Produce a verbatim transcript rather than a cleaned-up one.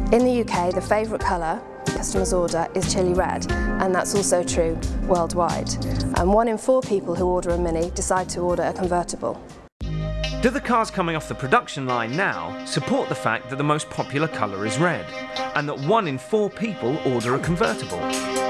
In the U K, the favourite colour customers order is chili red, and that's also true worldwide. And one in four people who order a Mini decide to order a convertible. Do the cars coming off the production line now support the fact that the most popular colour is red, and that one in four people order a convertible?